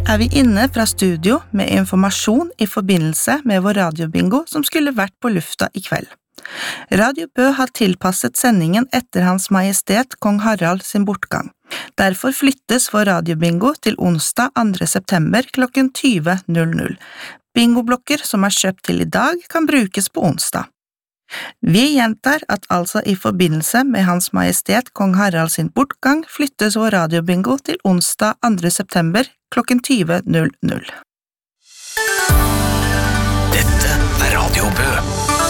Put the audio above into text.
vi inne fra studio med informasjon i forbindelse med vår radiobingo som skulle vært på lufta i kveld. Radio Bø har tilpasset sendingen etter Hans Majestet Kong Harald sin bortgang. Derfor flyttes vår radiobingo til onsdag 2. september klokken 20.00. Bingoblokker som kjøpt til i dag kan brukes på onsdag. Vi gjentar at altså i forbindelse med Hans Majestet Kong Harald sin bortgang flyttes vår radiobingo til onsdag 2. september klokken 20.00. Dette Radio Bø.